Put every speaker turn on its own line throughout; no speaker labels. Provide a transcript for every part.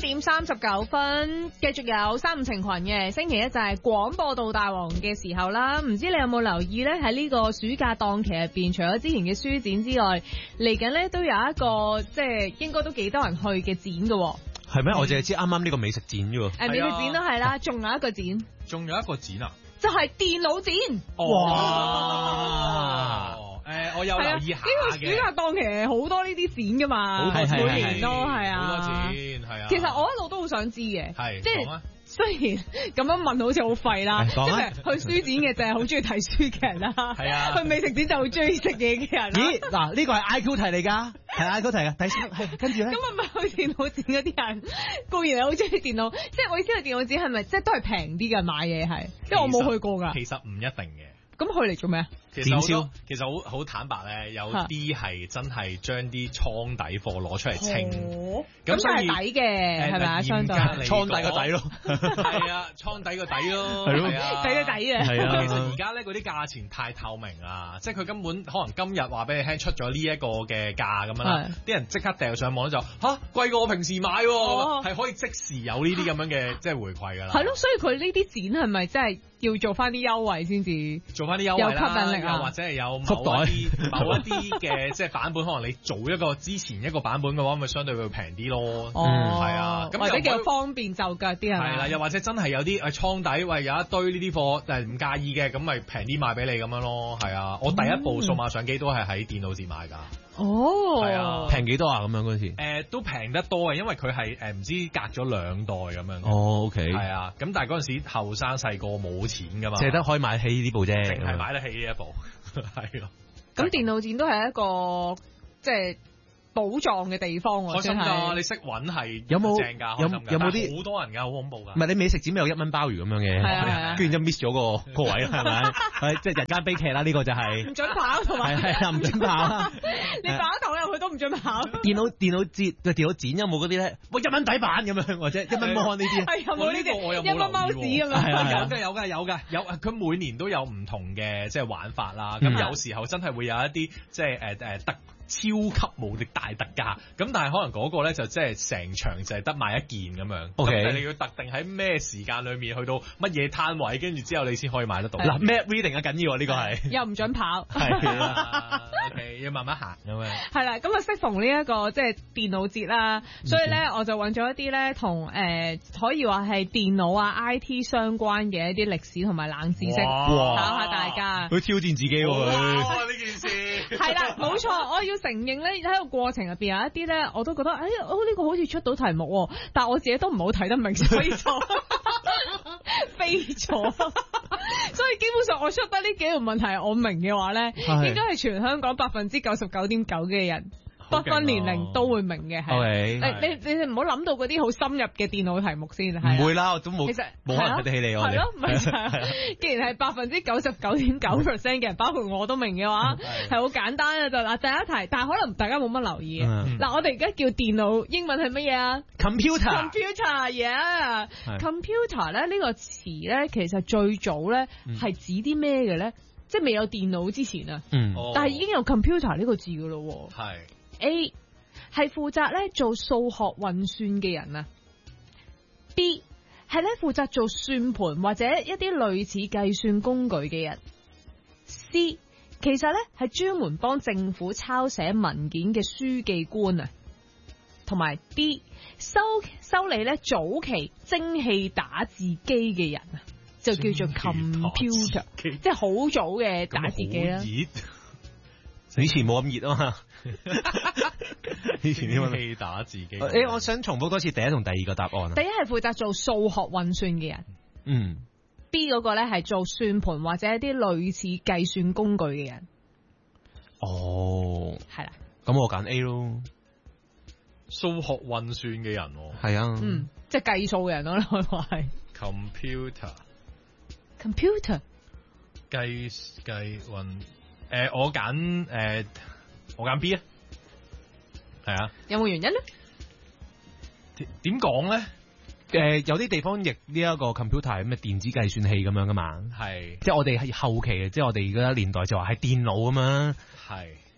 點39，繼續有三五成群嘅星期一就係廣播道大王嘅時候啦。唔知你有冇留意呢？喺呢個暑假檔期入邊，除咗之前嘅書展之外，嚟緊呢都有一個即係應該都幾多人去嘅展嘅。
係咩？我淨係知啱啱呢個美食展啫喎。
美食展都係啦，仲有一個展，
仲有一個展啊，
就係電腦展。
哇！我有留意下嘅。
呢個暑假檔期好多呢啲展噶嘛，每年都係啊。
好多展係啊。
其實我一路都好想知嘅，
係
即係雖然咁樣問好似好廢啦，即係去書展嘅就係好中意睇書嘅人啦，係啊，去美食展就好中意食嘢嘅人。
咦？嗱，呢個係 IQ 題嚟㗎，係 IQ 題㗎。第三係跟住咧，
咁係咪去電腦展嗰啲人固然係好中意電腦，即係我意思係電腦展係咪即係都係平啲嘅買嘢係？因為我冇去過㗎。
其實唔一定嘅。
咁去嚟做咩啊？
其實好坦白咧，有啲係真係將啲倉底貨攞出嚟清，
咁所以抵嘅係咪啊？相對
倉底個底咯，
係啊，倉底個底咯，
係
啊，
底個底啊。
係啊，其實而家咧嗰啲價錢太透明啦，即係佢根本可能今日話俾你聽出咗呢一個嘅價咁樣啦，啲人即刻掉上網就貴過我平時買喎，係可以即時有呢啲咁樣嘅即係回饋㗎啦。
係咯，所以佢呢啲展係咪真係要做翻啲優惠先至？
做翻啲優惠啦，
有吸引力
又或者係有某一啲嘅即係版本，可能你做一個之前一個版本嘅話，咪相對會平啲咯。係啊，咁
或者叫方便就腳啲係咪？
係啦，又或者真係有啲倉底，喂有一堆呢啲貨，但係唔介意嘅，咁咪平啲賣俾你咁樣咯。係啊，我第一部數碼相機都係喺電腦節買㗎。
係
啊，
平幾多啊？咁樣嗰時
都平得多嘅，因為佢係唔知隔咗2代咁樣。
OK。
係啊，咁但係嗰陣時後生細個冇錢㗎嘛，
淨係得可以買起呢部啫，
淨係買得起呢一部，係咯。
咁電腦展都係一個即係寶藏嘅地方喎，
開心㗎！你識揾係
有冇
正㗎？
有冇啲
好多人㗎，好恐怖㗎。
唔係你美食展咪有1蚊鮑魚咁樣嘅，
係
跟住就 miss 咗個位啦，係咪？係即係人間悲劇啦，呢個就係
唔準跑同埋
係唔準跑。
你擺一堂入去都唔準跑。
電腦展有冇嗰啲咧？喂1蚊底板咁樣，或者1蚊摩呢啲？
係有冇呢啲？
我有
1蚊貓紙咁樣。
有佢每年都有唔同嘅即係玩法啦。咁有時候真係會有一啲即係超級無敵大特價，咁但係可能嗰個咧就即係成場就係得賣一件咁樣。
Okay.
咁你要特定喺咩時間裏面去到乜嘢攤位，跟住之後你先可以買得到。
嗱，map reading 啊緊要啊，呢個係
又唔準跑，
係啦，OK 要慢慢行咁樣。
係啦，咁啊適逢呢一個即係電腦節啦，所以咧我就揾咗一啲咧同可以話係電腦啊 IT 相關嘅一啲歷史同埋冷知識，考下大家。
佢挑戰自己喎，
呢件事
係啦，冇錯，我要承認咧喺個過程入邊有一啲咧，我都覺得呢個好似出到題目，但我自己都唔好睇得明，所以就飛咗。所以基本上我出得呢幾條問題我明嘅話咧，應該係全香港99.9%嘅人。不分年齡都會明嘅，係。你哋唔好諗到嗰啲好深入嘅電腦題目先，係。
唔會啦，我都冇。
其實
冇可能睇得起你我哋。
係咯，咪就係。既然係99.9%嘅人，包括我都明嘅話，係好簡單嘅就嗱，第一題，但係可能大家冇乜留意嘅。嗱，我哋而家叫電腦，英文係乜嘢啊
？Computer。
Computer 咧呢個詞咧，其實最早咧係指啲咩嘅咧？即係未有電腦之前啊。但係已經有 computer 呢個字噶咯。
係。
A 係負責咧做數學運算嘅人啊。B 係咧負責做算盤或者一啲類似計算工具嘅人。C 其實咧係專門幫政府抄寫文件嘅書記官啊。同埋 D 修理咧早期蒸汽打字機嘅人啊，就叫做 computer， 即係好早嘅打字機啦。
以前冇咁熱啊嘛，以前啲
氣打字機。
我想重複多次第一同第二個答案。
第一係負責做數學運算嘅人，B 嗰個咧係做算盤或者一啲類似計算工具嘅人。
係啦，咁我揀 A 咯。
數學運算嘅人，
係啊，
即係計數嘅人咯，可以話係。computer
計運。我揀 B 啊，係啊。
有冇原因咧？
點講咧？
有啲地方譯呢一個 computer 係咩電子計算器咁樣噶嘛？係，即係我哋係後期嘅，即係我哋而家年代就話係電腦咁嘛。
係。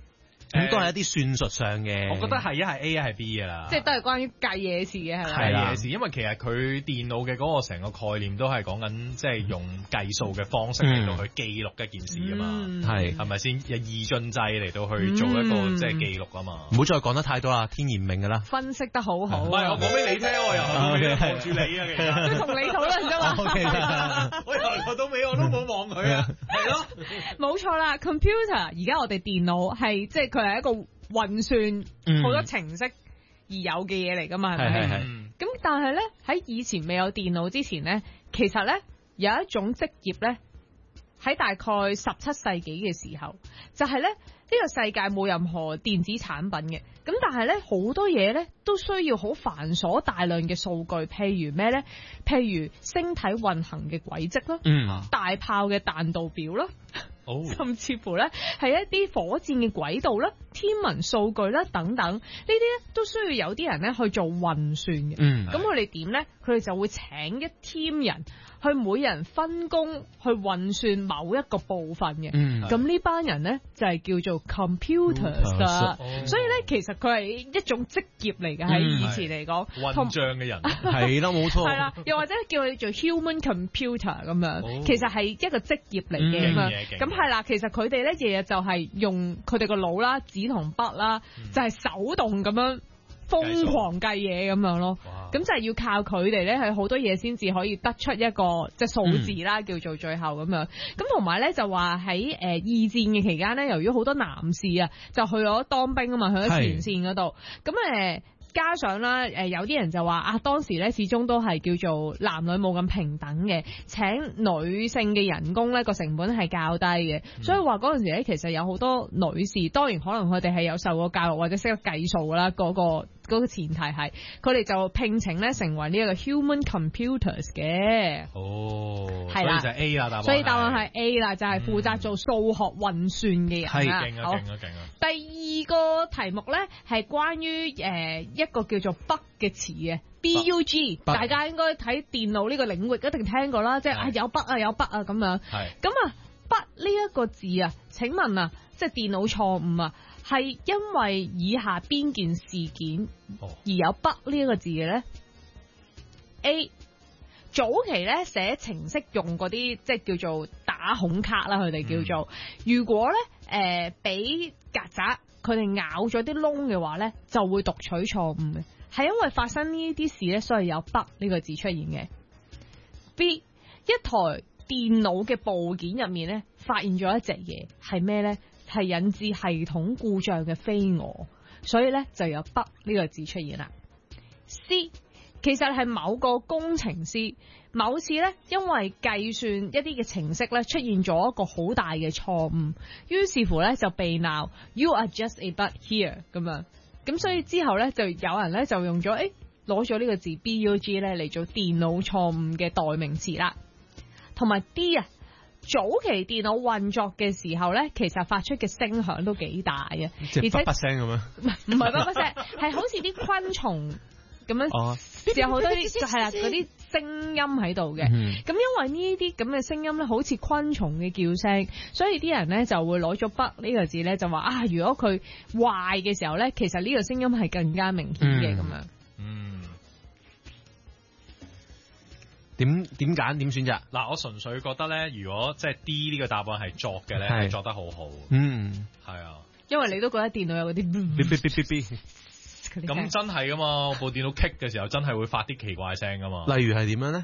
咁都係一啲算術上嘅。
我覺得係一係 A 一係 B 嘅啦。
即係都係關於計嘢事嘅係咪？
係嘢事，因為其實佢電腦嘅嗰個成個概念都係講緊即係用計數嘅方式嚟到去記錄一件事啊嘛。係咪先？有二進制嚟到去做一個即係記錄啊嘛。
唔好再講得太多啦，天然明㗎啦。
分析得好好。
唔係我講俾你聽，我又望住你啊，其實。
都同你討論啫嘛。
我由頭到尾我都冇望佢啊。係咯。
冇錯啦 ，computer 而家我哋電腦係即係佢係一個運算好多程式而有嘅嘢嚟㗎嘛，係咪？咁但係咧喺以前未有電腦之前咧，其實咧有一種職業咧喺大概17世紀嘅時候，就係咧呢個世界冇任何電子產品嘅，咁但係咧好多嘢咧都需要好繁瑣大量嘅數據，譬如咩咧？譬如星體運行嘅軌跡啦，大炮嘅彈道表啦。甚至乎咧係一啲火箭嘅軌道啦、天文數據啦等等，呢啲咧都需要有啲人咧去做運算嘅。咁佢哋點咧？佢哋就會請一 team 人去每人分工去運算某一個部分嘅。咁呢班人咧就係叫做 computers 啦。所以咧其實佢係一種職業嚟嘅，喺以前嚟講，
運帳嘅人
係啦，冇錯。
係啦，又或者叫佢做 human computer 咁樣，其實係一個職業嚟嘅咁樣。咁係啦，其實佢哋咧日日就係用佢哋個腦啦、紙同筆啦，就係手動咁樣瘋狂計嘢咁樣咯。咁就係要靠佢哋咧，係好多嘢先至可以得出一個即係數字啦，叫做最後咁樣。咁同埋咧就話喺二戰嘅期間咧，由於好多男士啊就去咗當兵啊嘛，去咗前線嗰度。咁加上啦，有啲人就話啊，當時咧始終都係叫做男女冇咁平等嘅，請女性嘅人工咧個成本係較低嘅，所以話嗰陣時咧其實有好多女士，當然可能佢哋係有受過教育或者識得計數啦，嗰個前提係佢哋就聘請咧成為呢一個 human computers 嘅。係啦，
所以就 A 啦，
所以答案係 A 啦，就係負責做數學運算嘅人。
係勁啊！
第二個題目咧係關於一個叫做 bug 嘅詞嘅 bug，大家應該睇電腦呢個領域一定聽過啦，即係有 bug 啊有 bug 啊咁樣。咁啊 bug 呢一個字啊，請問啊，即係電腦錯誤啊，係因為以下邊件事件而有 bug 呢一個字嘅咧？A 早期咧寫程式用嗰啲即係叫做打孔卡啦，佢哋叫做。如果咧俾曱甴佢哋咬咗啲窿嘅話咧，就會讀取錯誤嘅，係因為發生呢啲事咧，所以有 bug 呢個字出現嘅。B 一台電腦嘅部件入面咧，發現咗一隻嘢係咩咧？係引致系統故障嘅飛蛾，所以咧就有 bug 呢個字出現啦。C 其實係某個工程師某次咧，因為計算一啲嘅程式咧出現咗一個好大嘅錯誤，於是乎咧就被鬧 You are just a bug here 咁樣，咁所以之後咧就有人咧就用咗攞咗呢個字 bug 咧嚟做電腦錯誤嘅代名詞啦。同埋 D 啊，早期電腦運作嘅時候咧，其實發出嘅聲響都幾大嘅，
而且不聲咁樣，
唔係不聲，係好似啲昆蟲咁樣，有好多啲係啦嗰啲聲音喺度嘅。咁因為呢啲咁嘅聲音咧，好似昆蟲嘅叫聲，所以啲人咧就會攞咗 bug 呢個字咧，就話啊，如果佢壞嘅時候咧，其實呢個聲音係更加明顯嘅咁樣。
點揀點選擇？
嗱，我純粹覺得咧，如果即係 D 呢個答案係作嘅咧，係作得好好。係啊，
因為你都覺得電腦有嗰啲
咁真係噶嘛？部電腦棘嘅時候，真係會發啲奇怪聲噶嘛？
例如係點樣咧？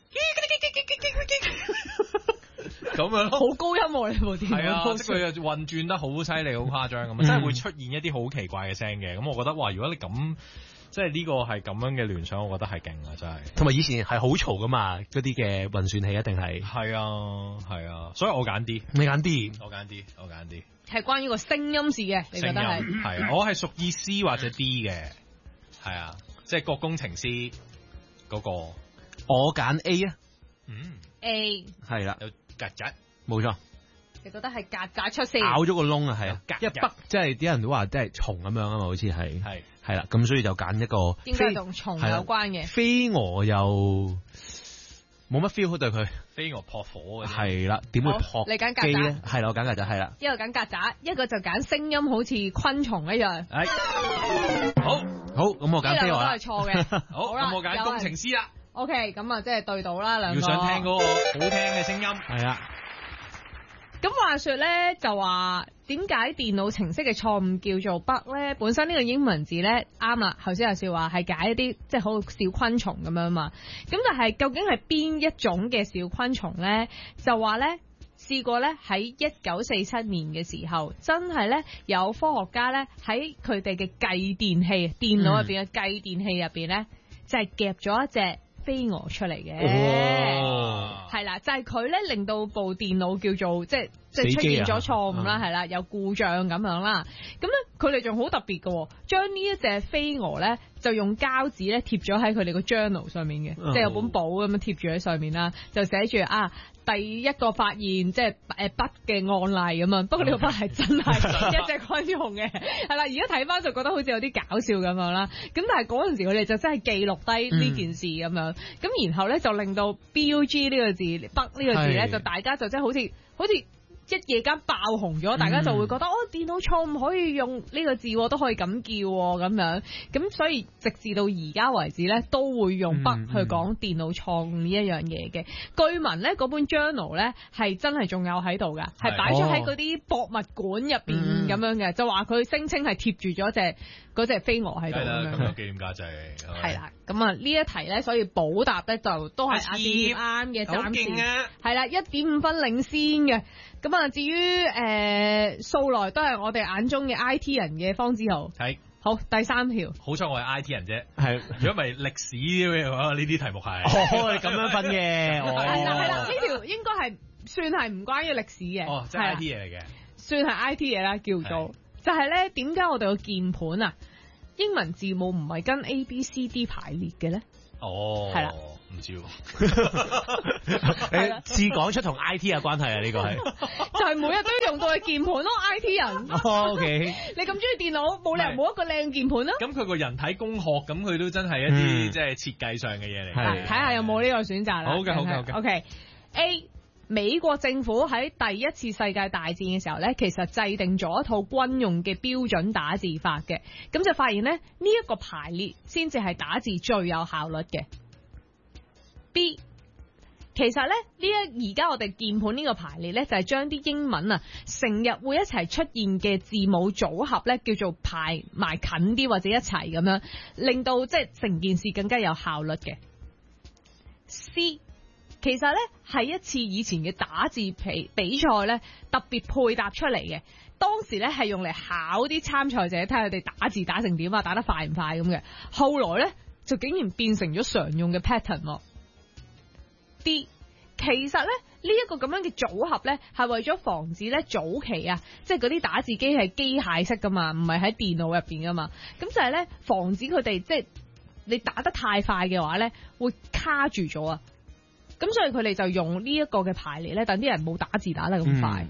咁樣
好高音喎！你部電腦
係啊，即係佢運轉得好犀利、好誇張咁，真係會出現一啲好奇怪嘅聲嘅。咁我覺得哇，如果你咁即係呢個係咁樣嘅聯想，我覺得係勁啊！真係。同
埋以前係好嘈噶嘛，嗰啲嘅運算器一定係。
係啊，所以我揀 D。
你揀 D？
我揀 D。
係關於個聲音事嘅，你覺得係？
係啊，我係屬意 C 或者 D 嘅。係啊，即係個工程師嗰個。
我揀 A 啊。
A。係
啦。
有曱甴。
冇錯。
你覺得係曱甴出聲？
咬咗個窿啊，係啊。一筆即係啲人都話即係蟲咁樣啊嘛，好似係。係啦，咁所以就揀一個。
應該同蟲有關嘅。
飛蛾又冇乜 feel 對佢。
飛蛾撲火嘅。
係啦，點會撲
你揀曱甴
機咧？係啦，我揀曱甴，係啦。
一個揀曱甴，一個就揀聲音好似昆蟲一樣。
好，
咁我揀飛蛾啦。
呢兩個都係錯嘅。
好，咁我揀工程師啦。
OK，咁啊，即係對到啦兩個。
要想聽嗰個好聽嘅聲音。
係啊。
咁話說咧，就話點解電腦程式嘅錯誤叫做 bug 咧？本身呢個英文字咧啱啦，頭先有笑話係解一啲即係好小昆蟲咁樣嘛。咁但係究竟係邊一種嘅小昆蟲咧？就話咧試過咧喺1947年嘅時候，真係咧有科學家咧喺佢哋嘅計電器、電腦入邊嘅計電器入邊咧，就係夾咗一隻飛蛾出嚟嘅。係啦，就係佢咧令到部電腦叫做即係出現咗錯誤啦，係啦，有故障咁樣啦。咁咧佢哋仲好特別嘅，將呢一隻飛蛾咧就用膠紙咧貼咗喺佢哋個 journal 上面嘅，即係有本簿咁樣貼住喺上面啦，就寫住第一個發現即係筆嘅案例咁樣。不過呢個筆係真係一隻昆蟲嘅，係啦。而家睇翻就覺得好似有啲搞笑咁樣啦。咁但係嗰陣時佢哋就真係記錄低呢件事咁樣。咁然後咧就令到 BUG 呢個字筆呢個字咧就大家就真係好似一夜間爆紅咗，大家就會覺得電腦錯誤可以用呢個字都可以咁叫咁樣，咁所以直至到而家為止咧，都會用筆去講電腦錯誤呢一樣嘢嘅。據聞咧嗰本 journal 咧係真係仲有喺度㗎，係擺咗喺嗰啲博物館入邊咁樣嘅，就話佢聲稱係貼住咗嗰隻飛蛾喺度咁樣。
咁有紀念價值
係啦，咁啊呢一題咧，所以補答咧就都係阿啲啱嘅，暫時係啦1.5分領先嘅。咁啊，至於素來都係我哋眼中嘅 IT 人嘅方志豪，係好第三條。好彩我係 IT 人啫，係如果唔係歷史嘅話，呢啲題目係
你咁樣分嘅，
係啦，呢條應該係算係唔關於歷史嘅，
即係 IT 嘢嚟嘅，
算係 IT 嘢啦，叫做就係咧，點解我哋個鍵盤啊英文字母唔係跟 ABCD 排列嘅咧？係啦。唔知喎，
你自講出同 IT 有關係啊？呢個係
就係每日都要用到嘅鍵盤咯，IT 人。
OK，
你咁中意電腦，冇理由冇一個靚鍵盤啦。
咁佢個人體工學，咁佢都真係一啲即係設計上嘅嘢嚟。
睇下有冇呢個選擇啦。
好嘅。
OK A， 美國政府喺第一次世界大戰嘅時候咧，其實制定咗一套軍用嘅標準打字法嘅，咁就發現咧呢一個排列先至係打字最有效率嘅。B， 其實咧而家我哋鍵盤呢個排列咧，就係將啲英文成日會一齊出現嘅字母組合咧，叫做排埋近啲或者一齊咁樣，令到即係成件事更加有效率嘅。C， 其實咧係一次以前嘅打字比賽咧，特別配搭出嚟嘅。當時咧係用嚟考啲參賽者，睇下佢哋打字打成點啊，打得快唔快咁嘅。後來咧就竟然變成咗常用嘅 pattern。D， 其實咧呢一個咁樣嘅組合咧，係為咗防止咧早期即係嗰啲打字機係機械式噶嘛，唔係喺電腦入邊噶嘛，咁就係咧防止佢哋即係你打得太快嘅話咧會卡住咗啊，咁所以佢哋就用呢一個嘅排列咧，等啲人冇打字打得咁快。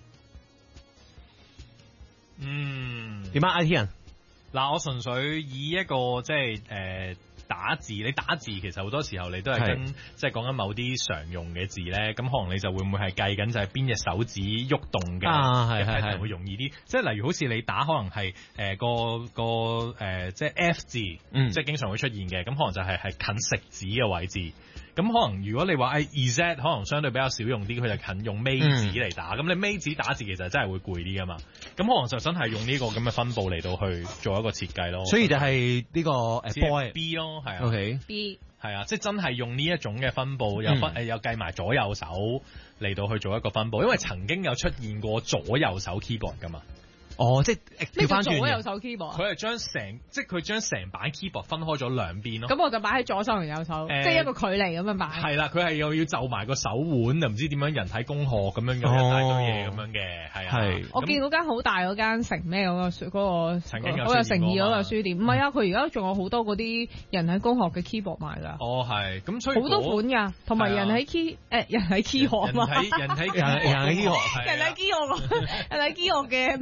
點解 IT 人？
嗱，我純粹以一個即係打字，你打字其實好多時候你都係跟即係講緊某啲常用嘅字咧，咁可能你就會唔會係計緊就係邊隻手指喐動嘅，係會容易啲。即係例如好似你打可能係即係 F 字，即係經常會出現嘅，咁可能就係近食指嘅位置。咁可能如果你話Z 可能相對比較少用啲，佢就近用尾指嚟打。咁你尾指打字其實真係會攰啲噶嘛。咁可能就真係用呢個咁嘅分佈嚟到去做一個設計咯。
所以就係呢個boy
B 咯，係啊。
OK
B
係啊，即係真係用呢一種嘅分佈，又計埋左右手嚟到去做一個分佈，因為曾經有出現過左右手 keyboard 噶嘛。
即係調翻轉。
左右手 keyboard，
佢係將成版 keyboard 分開咗兩邊咯。
咁我就擺喺左手同右手，即係一個距離咁樣擺。係
啦，佢係又要就埋個手腕，就唔知點樣人體工學咁樣有一大堆嘢咁樣嘅，係啊。係。我見嗰間好大嗰間成咩嗰個曾經有誠意嗰個書店，唔係啊，佢而家仲有好多嗰啲人體工學嘅 keyboard 賣㗎。係，咁所以好多款㗎，同埋人體 key 學嘛，人體 key 學嘅 mouse。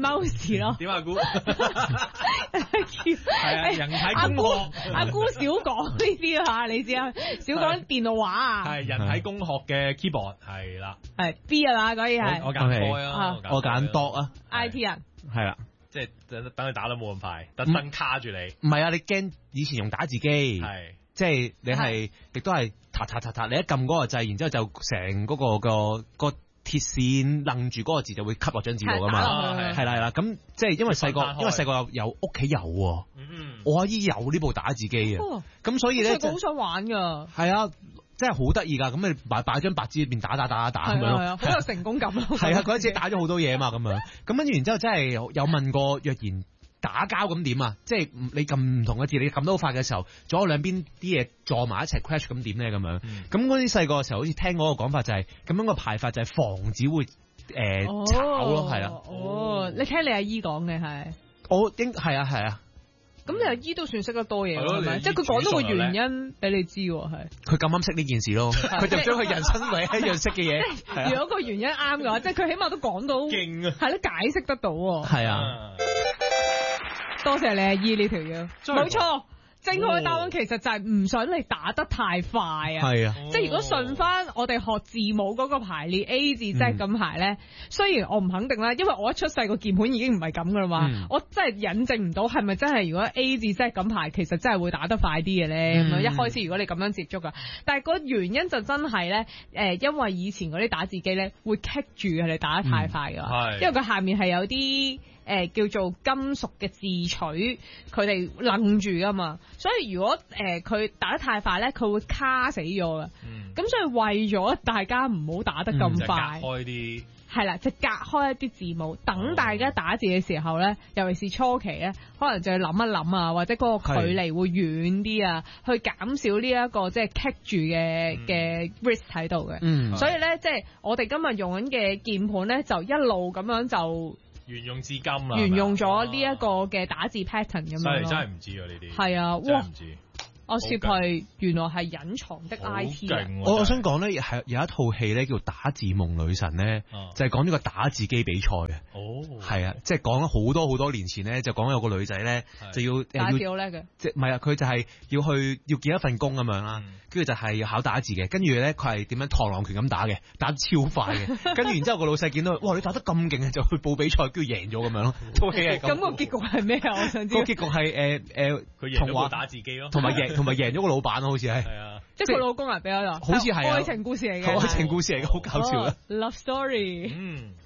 字咯。
點啊姑？
係
啊，人體工學
阿姑少講呢啲啊，你知啊，少講電腦話啊。
係人體工學嘅 keyboard 係啦。
係 B 啊嘛，嗰啲係。
我揀 boy 啊，
我揀 dog 啊
IT 人。
係啦。
即係等佢打得冇咁快，特登卡住你。
唔係啊，你驚以前用打字機，係即係你係亦都係嗒，你一撳嗰個掣，然之後就成嗰個鐵線楞住嗰個字就會吸落張紙度噶嘛。係啦，咁即係因為細個有屋企有喎，我阿姨有呢部打字機啊，咁所以咧
好想玩㗎。
係啊。真係好得意㗎，咁你擺張白紙入邊打咁樣，
好有成功感咯。
係啊，嗰陣時打咗好多嘢啊嘛，咁樣，咁跟住然之後真係有問過，若然打交咁點啊？即係你撳唔同嘅字，你撳得好快嘅時候，左右兩邊啲嘢撞埋一齊 crash 咁點咧？咁樣，咁嗰啲細個嘅時候，好似聽嗰個講法就係咁樣個排法就係防止會炒咯，係啦。
哦，你聽你阿姨講嘅係，
我係啊。
咁你阿姨都算識得多嘢，係咪？即係佢講到個原因俾你知，係
佢咁啱識呢件事咯，佢就將佢人生唯一一樣識嘅嘢。
如果個原因啱嘅話，即係佢起碼都講到，
勁啊，
係咯，解釋得到。
係啊，
多謝你阿姨呢條嘢，冇錯。正確嘅答案其實就係唔想你打得太快啊！
係啊，
即係如果順翻我哋學字母嗰個排列 A 字 Z 咁排咧，雖然我唔肯定啦，因為我一出世個鍵盤已經唔係咁噶啦嘛，我真係引證唔到係咪真係如果 A 字 Z 咁排，其實真係會打得快啲嘅咧。咁一開始如果你咁樣接觸噶，但係個原因就真係咧，因為以前嗰啲打字機咧會棘住你打得太快噶，因為佢下面係有啲。叫做金屬嘅字取，佢哋愣住噶嘛，所以如果佢打得太快咧，佢會卡死咗㗎。咁所以為咗大家唔好打得咁快，
就隔開啲
係啦，就隔開一啲字母，等大家打字嘅時候咧，尤其是初期咧，可能就要諗一諗啊，或者嗰個距離會遠啲啊，去減少呢一個即係棘住嘅 risk 喺度嘅。所以咧，即係我哋今日用緊嘅鍵盤咧，就一路咁樣就。
沿用至今啦，
沿用咗呢一個嘅打字 pattern 咁樣咯，
真係唔知啊呢啲，
係啊，
哇，唔知，
我涉係原來係隱藏的 IT 啊！
我想講咧，係有一套戲咧叫《打字夢女神》咧，就係講呢個打字機比賽嘅。哦，係啊，即係講咗好多年前咧，就講有個女仔咧就要
打字好叻嘅，
即係唔係啊？佢就係要見一份工咁樣啦，跟住就係要考打字嘅，跟住咧佢係點樣螳螂拳咁打嘅，打得超快嘅，跟住然之後個老細見到，哇！你打得咁勁嘅，就去報比賽，跟住贏咗咁樣咯。套戲係咁。
咁個結局係咩啊？我想知。
個結局係
佢贏咗個打字機咯，
同埋贏咗個老闆咯，好似係。
係啊，
即係佢老公啊，比較
好似係
愛情故事嚟嘅。
愛情故事嚟嘅，好搞笑啊！
Love story。